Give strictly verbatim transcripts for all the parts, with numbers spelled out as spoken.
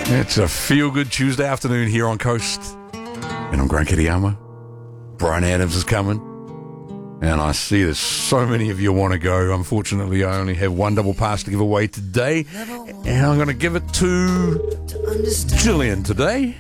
It's a feel-good Tuesday afternoon here on Coast. And I'm Grant Kiriyama. Brian Adams is coming. And I see there's so many of you want to go. Unfortunately, I only have one double pass to give away today. And I'm going to give it to Gillian today.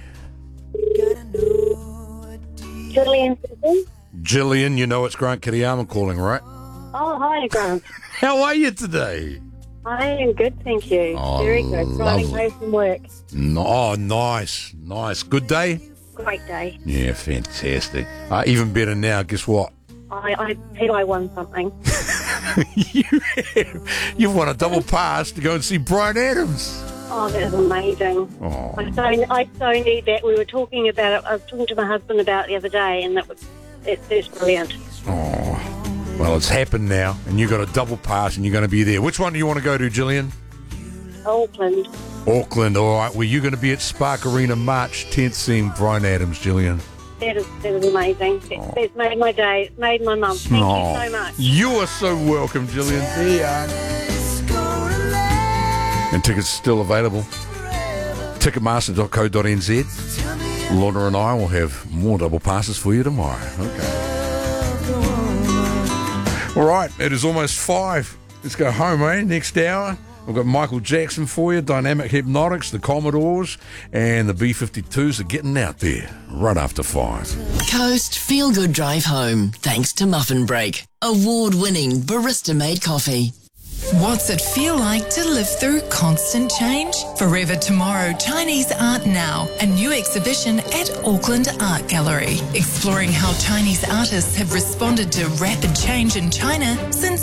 Gillian speaking. Gillian, you know it's Grant Kiriyama calling, right? Oh, hi, Grant. How are you today? I am good, thank you. Oh, Very good. Riding lovely. home from work. No, oh, nice. Nice. Good day? Great day. Yeah, fantastic. Uh, even better now, guess what? I, I bet I won something. you have, you've won a double pass to go and see Brian Adams. Oh, that is amazing. Oh. I so I so need that. We were talking about it. I was talking to my husband about it the other day, and that was it, it's brilliant. Oh, well, it's happened now, and you got a double pass, and you're going to be there. Which one do you want to go to, Gillian? Auckland. Auckland, all right. Well, you're going to be at Spark Arena March tenth seeing Brian Adams, Gillian. That is that is amazing. It, Oh. It's made my day. It's made my month. Thank Oh, you so much. You are so welcome, Gillian. There you are. And tickets still available. ticketmaster dot co dot n z. Lorna and I will have more double passes for you tomorrow. Okay. All right, it is almost five. Let's go home, eh? Next hour, we've got Michael Jackson for you, Dynamic Hypnotics, the Commodores, and the B fifty-twos are getting out there right after five. Coast Feel Good Drive Home, thanks to Muffin Break, award-winning barista-made coffee. What's it feel like to live through constant change? Forever Tomorrow Chinese Art Now, a new exhibition at Auckland Art Gallery, exploring how Chinese artists have responded to rapid change in China since